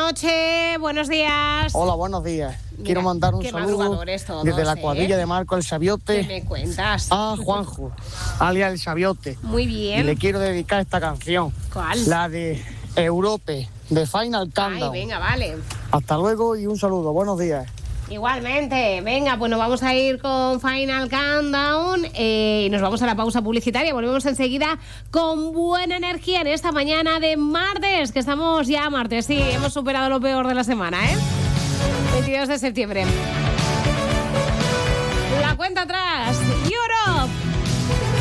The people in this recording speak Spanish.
noche, buenos días. Hola, buenos días. Mira, Quiero mandar un saludo desde la cuadrilla de Marco el Sabiote. ¿Qué me cuentas? A Juanjo, alias el Sabiote. Muy bien. Y le quiero dedicar esta canción. ¿Cuál? La de Europe, de Final Countdown. Ay, venga, vale. Hasta luego y un saludo. Buenos días. Igualmente, venga, pues nos vamos a ir con Final Countdown y nos vamos a la pausa publicitaria. Volvemos enseguida con buena energía en esta mañana de martes, que estamos ya martes, sí, hemos superado lo peor de la semana, 22 de septiembre. La cuenta atrás.